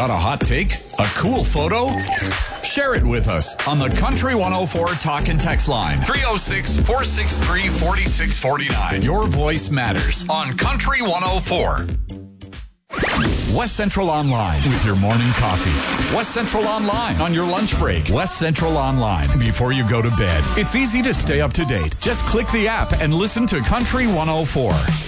Got a hot take? A cool photo? Share it with us on the Country 104 Talk and Text line. 306-463-4649. Your voice matters on Country 104. West Central Online with your morning coffee. West Central Online on your lunch break. West Central Online before you go to bed. It's easy to stay up to date. Just click the app and listen to Country 104.